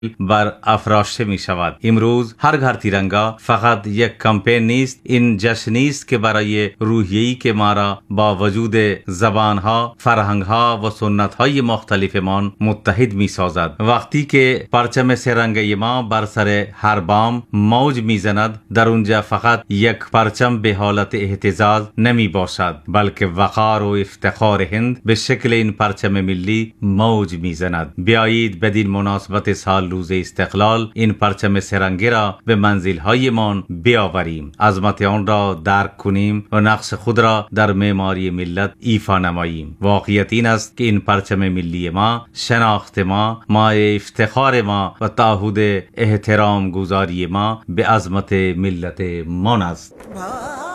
بر افراشته می شود. امروز هر گھر تیرنگا فقط یک کمپین نیست، این جشنی است که برای روحیه‌ای که ما را با وجود زبانها، فرهنگها و سنتهای مختلفمان متحد می سازد. وقتی که پرچم سه‌رنگی ما بر سر هر بام موج می زند، در اونجا فقط یک پرچم به حالت اهتزاز نمی باشد، بلکه وقار و افتخار هند به شکل این پرچم ملی موج می زند. بیایید بدین مناسبت سال روز استقلال این پرچم سه‌رنگی را به منزل‌های ما بیاوریم، عظمت آن را درک کنیم و نقش خود را در معماری ملت ایفا نماییم. واقعیت این است که این پرچم ملی ما، شناخت ما، مایه افتخار ما و تعهد احترام گذاری ما به عظمت ملت ما است.